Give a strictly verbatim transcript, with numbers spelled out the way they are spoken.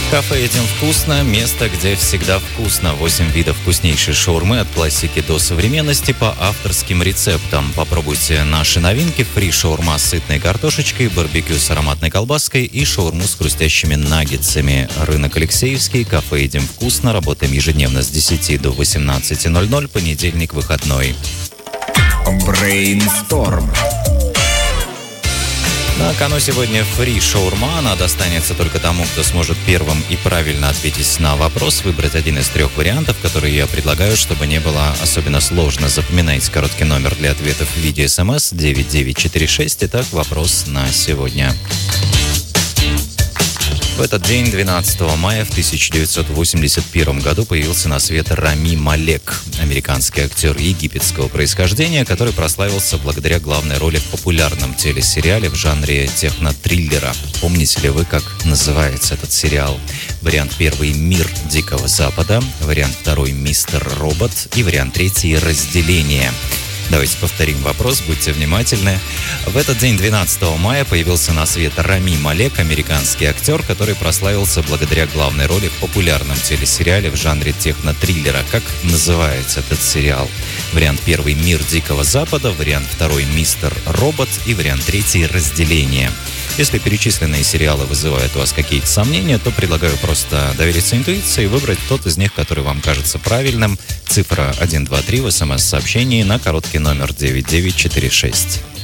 Кафе «Едим вкусно» – место, где всегда вкусно. Восемь видов вкуснейшей шаурмы от классики до современности по авторским рецептам. Попробуйте наши новинки: фри-шаурма с сытной картошечкой, барбекю с ароматной колбаской и шаурму с хрустящими наггетсами. Рынок Алексеевский, кафе «Едим вкусно». Работаем ежедневно с десяти до восемнадцати ноль-ноль, понедельник выходной. Брейнсторм. На кону сегодня фри-шаурма. Она достанется только тому, кто сможет первым и правильно ответить на вопрос, выбрать один из трех вариантов, которые я предлагаю, чтобы не было особенно сложно. Запоминайте короткий номер для ответов в виде смс девять девять четыре шесть. Итак, вопрос на сегодня. В этот день, двенадцатого мая в тысяча девятьсот восемьдесят первом году, появился на свет Рами Малек, американский актер египетского происхождения, который прославился благодаря главной роли в популярном телесериале в жанре техно-триллера. Помните ли вы, как называется этот сериал? Вариант первый – «Мир Дикого Запада», вариант второй – «Мистер Робот» и вариант третий – «Разделение». Давайте повторим вопрос, будьте внимательны. В этот день, двенадцатого мая, появился на свет Рами Малек, американский актер, который прославился благодаря главной роли в популярном телесериале в жанре техно-триллера. Как называется этот сериал? Вариант первый – «Мир Дикого Запада», вариант второй – «Мистер Робот» и вариант третий – «Разделение». Если перечисленные сериалы вызывают у вас какие-то сомнения, то предлагаю просто довериться интуиции и выбрать тот из них, который вам кажется правильным. Цифра один два три в смс-сообщении на короткий номер девять девять четыре шесть.